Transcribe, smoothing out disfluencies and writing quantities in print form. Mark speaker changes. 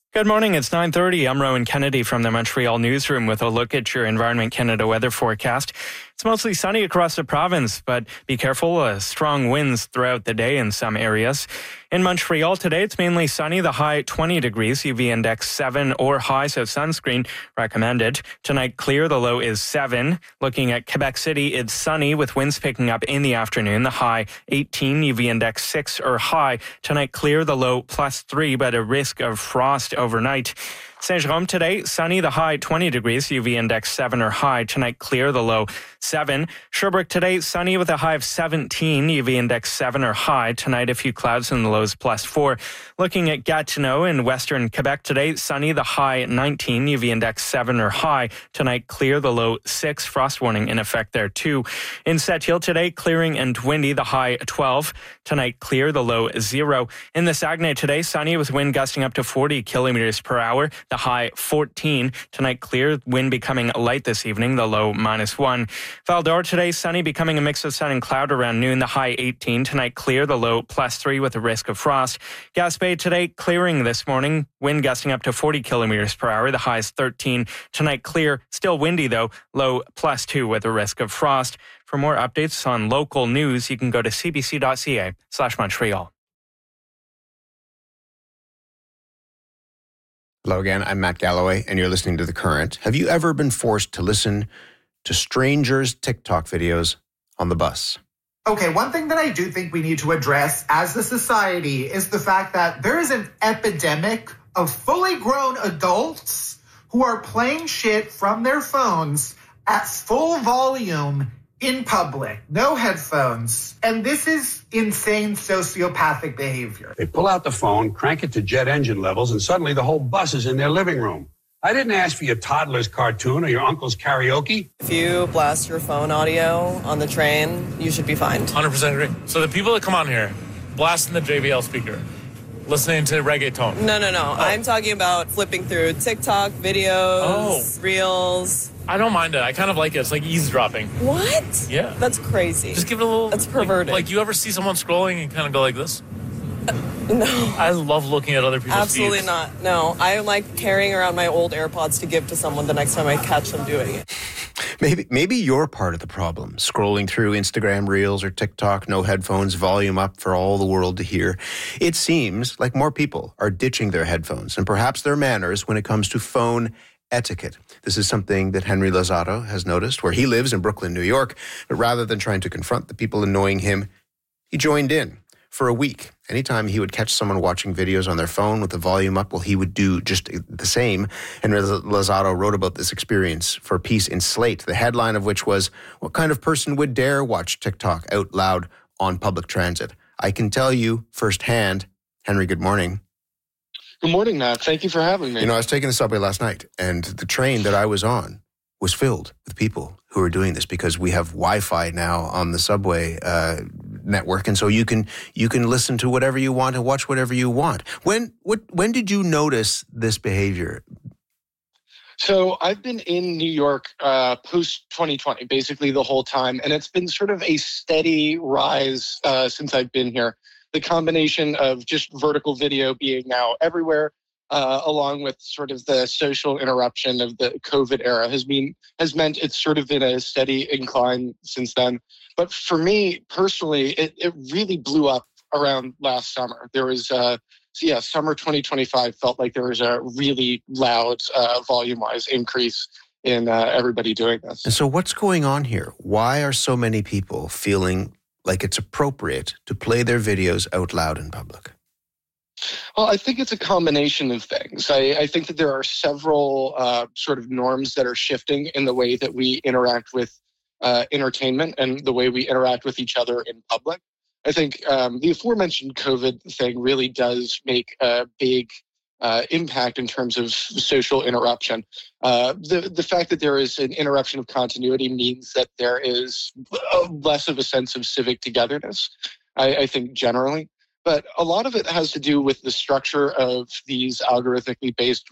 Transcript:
Speaker 1: Good morning, it's 9:30. I'm Rowan Kennedy from the Montreal newsroom with a look at your Environment Canada weather forecast. It's mostly sunny across the province, but be careful, strong winds throughout the day in some areas. In Montreal today, it's mainly sunny, the high 20 degrees, UV index 7 or high, so sunscreen recommended. Tonight, clear, the low is 7. Looking at Quebec City, it's sunny with winds picking up in the afternoon, the high 18, UV index 6 or high. Tonight, clear, the low +3, but a risk of frost overnight. Saint-Jérôme today, sunny, the high 20 degrees, UV index 7 or high. Tonight, clear, the low 7. Sherbrooke today, sunny with a high of 17, UV index 7 or high. Tonight, a few clouds and the lows +4. Looking at Gatineau in western Quebec today, sunny, the high 19, UV index 7 or high. Tonight, clear, the low 6. Frost warning in effect there too. In Sept-Îles today, clearing and windy, the high 12. Tonight, clear, the low 0. In the Saguenay today, sunny with wind gusting up to 40 kilometers per hour. The high 14. Tonight, clear, wind becoming light this evening, the low -1. Val-d'Or today, sunny, becoming a mix of sun and cloud around noon, the high 18. Tonight, clear, the low +3 with a risk of frost. Gaspé today, clearing this morning, wind gusting up to 40 kilometers per hour, the high is 13. Tonight, clear, still windy though, low +2 with a risk of frost. For more updates on local news, you can go to cbc.ca/Montreal.
Speaker 2: Hello again, I'm Matt Galloway, and you're listening to The Current. Have you ever been forced to listen to strangers' TikTok videos on the bus?
Speaker 3: Okay, one thing that I do think we need to address as a society is the fact that there is an epidemic of fully grown adults who are playing shit from their phones at full volume in public, no headphones. And this is insane sociopathic behavior.
Speaker 4: They pull out the phone, crank it to jet engine levels, and suddenly the whole bus is in their living room. I didn't ask for your toddler's cartoon or your uncle's karaoke.
Speaker 5: If you blast your phone audio on the train, you should be fined.
Speaker 6: 100% agree. So the people that come on here, blasting the JBL speaker, listening to reggaeton.
Speaker 5: No. Oh. I'm talking about flipping through TikTok videos, Reels.
Speaker 6: I don't mind it. I kind of like it. It's like eavesdropping.
Speaker 5: What?
Speaker 6: Yeah.
Speaker 5: That's crazy.
Speaker 6: Just give it a little...
Speaker 5: That's perverted.
Speaker 6: Like you ever see someone scrolling and kind of go like this?
Speaker 5: No.
Speaker 6: I love looking at other people's
Speaker 5: Absolutely
Speaker 6: feeds.
Speaker 5: not. No. I like carrying around my old AirPods to give to someone the next time I catch them doing it.
Speaker 2: Maybe you're part of the problem, scrolling through Instagram Reels or TikTok, no headphones, volume up for all the world to hear. It seems like more people are ditching their headphones and perhaps their manners when it comes to phone etiquette. This is something that Henry Lozado has noticed where he lives in Brooklyn, New York. But rather than trying to confront the people annoying him, he joined in for a week. Anytime he would catch someone watching videos on their phone with the volume up, well, he would do just the same. Henry Lozado wrote about this experience for a piece in Slate, the headline of which was, "What kind of person would dare watch TikTok out loud on public transit?" I can tell you firsthand. Henry, good morning.
Speaker 7: Good morning, Matt. Thank you for having me.
Speaker 2: You know, I was taking the subway last night, and the train that I was on was filled with people who are doing this because we have Wi-Fi now on the subway network, and so you can listen to whatever you want and watch whatever you want. When did you notice this behavior?
Speaker 7: So I've been in New York post 2020, basically the whole time, and it's been sort of a steady rise since I've been here. The combination of just vertical video being now everywhere, along with sort of the social interruption of the COVID era has meant it's sort of been a steady incline since then. But for me personally, it really blew up around last summer. There was, summer 2025 felt like there was a really loud volume-wise increase in everybody doing this.
Speaker 2: And so what's going on here? Why are so many people feeling like it's appropriate to play their videos out loud in public?
Speaker 7: Well, I think it's a combination of things. I think that there are several sort of norms that are shifting in the way that we interact with entertainment and the way we interact with each other in public. I think the aforementioned COVID thing really does make a big impact in terms of social interruption. The fact that there is an interruption of continuity means that there is less of a sense of civic togetherness, I think generally. But a lot of it has to do with the structure of these algorithmically based